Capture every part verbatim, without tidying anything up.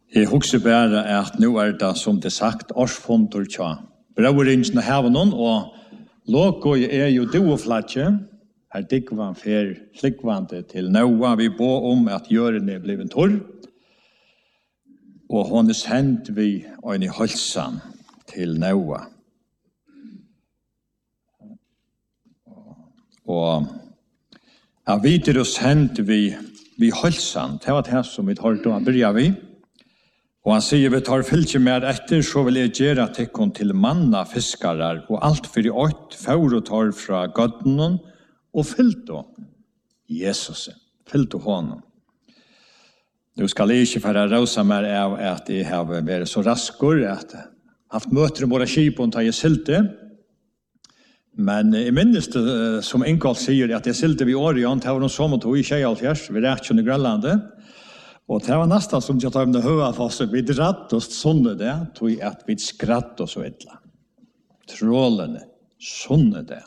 Jeg husker bare at nå er det som det sagt årsfondur tja. Brauringen har noen, og loko er jo do og flatje. Her digvan fer slikvante til Noa. Vi bo om at gjøren er blivet torr. Og hon er sendt vi øyne i holsan til Noa. Og jeg videre og sendt vi vi holsan. Det var det som vi tar til å byrja vi. Og han sier, vi tar fylke mer etter, så vil jeg gjøre tekkon til manna fiskarar, og alt for i ått, for og tar fra Godden, og fyllt og Jesus, fyllt og honom. Nå skal jeg ikke for å rausa mer av at jeg har vært så raskor, at jeg har haft møter om våre skipon til jeg sylte, men jeg minnes det, som Ingolf sier, at jeg sylte vid Orion, det var noen sommer tog i Tjejallfjers, ved Rætsjøn i Grønlandet, og det var nesten som jeg tar med det høye for oss, vi dratt oss sånne det, tog at vi skratt oss så ytla. Trålene, sånne det.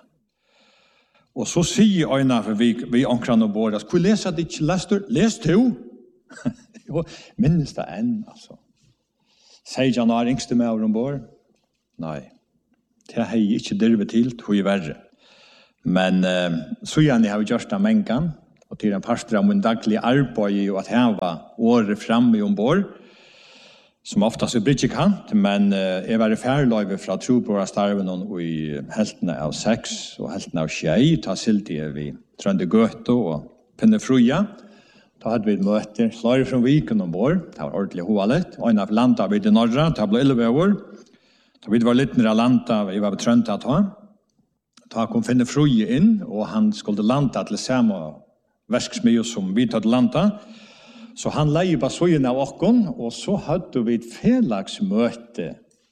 Og så sier øyne for vi, vi omkring og båda, skulle lese det ikke, les du? Les du? Jo, minnes det enn, altså. Sier Jan er yngste med over ombord? Nei, det har jeg ikke dirvet til, tog jeg verre. Men uh, så gjerne har vi gjort det mengen, og til en pastor av min daglige arbeid og at jeg var året fremme i ombord, som oftast er bridgekant, men uh, jeg var i færløyve fra Trobora starven og i heltene av seks og heltene av tjei, ta silti vi Trønde Gøto og Pinne Fruja. Da hadde vi et møte, slare fra Viken ombord, det var ordentlig hovalet, og en av landa vi i norra, det ble elleve år. Da vi var litt nere landa, vi var betrønte at ha. Da kom Pinne Fruja inn, og han skulle landa til samme verksmio som vi tatt landa. Så han leie på søyen av okken, og så hadde vi et felagsmøte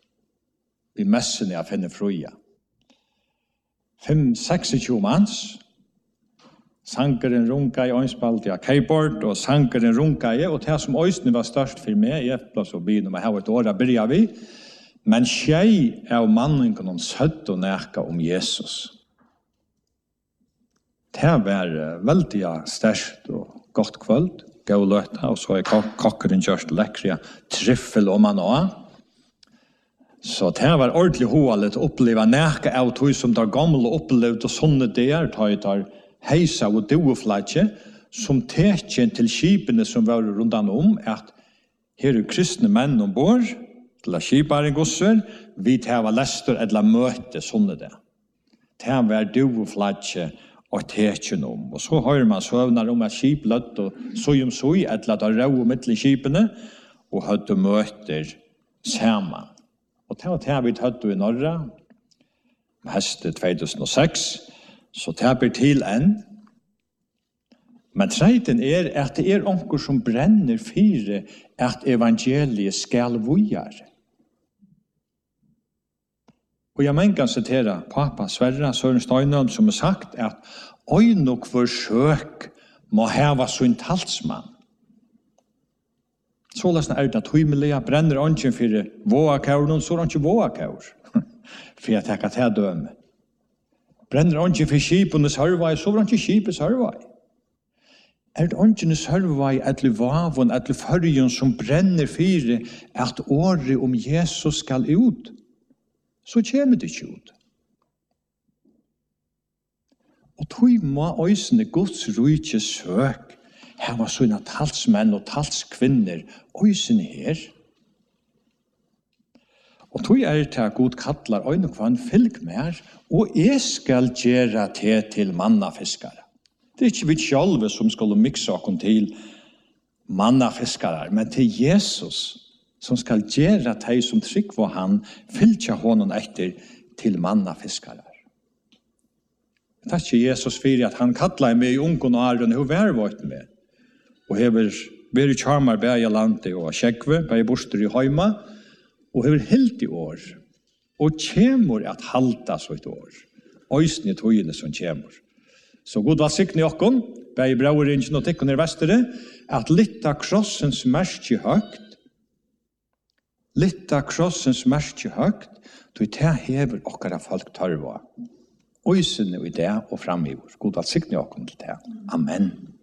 i messene av Finne Fruja. Fem, seksogtjue manns. Sankeren runka i øynspalt av keyboard, og sankeren runka i, og det som øyne var størst for meg, i plass og byen, og jeg har et år, da byrja vi. Men tjei av mannen noen søtt og nærka om Jesus. Det var veldig sterkt og godt kvöld, gå løta, og så er kok kokkeren gjørst lekkere triffel om han også. Så det var ordentlig hovalet å oppleve nærke av tog som der gamle opplevde og sånne der, tar jeg tar heisa og doeflatje, som tekjen til skipene som var rundt om, at her er kristne menn ombord, til å skipare gosser, vi tar lester eller møte sånne der. Det var doeflatje, og tekjen om. Og så hører man søvner om at skip løtt og søy om søy, etter at det er rau mitt i skipene, og høtte møter sammen. Og det var det vi høtte i Norra, med heste to tusen og seks, så det blir til enn. Men treiten er at det er onker som brenner fire at evangeliet skal vujar. Og jeg mener kan sitere Papa Sverre Søren Steinøm som har sagt at «Oi nok forsøk må heva sin talsmann». Så løsne er det tøymelige, brenner ånden for våakaur, så er det ikke våakaur. For jeg tenker til døme. Brenner ånden for skipenes hørvei, så er det ikke skipets hørvei. Er det åndenes hørvei etter vavon, etter førjen som brenner fire at året om Jesus skal ut? Så kommer det ikke ut. Og tog må øysene Guds rujtje søk, her var sånne talsmenn og talskvinner, øysene her. Og tog er det at Gud kallar øyne kvann fylg mer, og jeg skal gjøre det til mannafiskere. Det er ikke vi selv som skal mikse oss til mannafiskere, men til Jesus som skal gjøre de som trygg for han, fylltja honom etter til mannafiskere. Takk til Jesus for at han kallar meg i ungen og æren, og hver vart med. Og hever vært kjarmar bæg i landet og kjekve, bæg borster i høyma, og hever helt i år, og kjemur at halta så et år. Øysene tøyene som kjemur. Så god var sikne i okken, bæg i brauringen og tikkene i vestere, at litt av krossens merke høgt, litt av krossens merke høgt, du det hever okkara folk tørva. Øysene i det og framgiver. God var sikne i okken til det. Amen.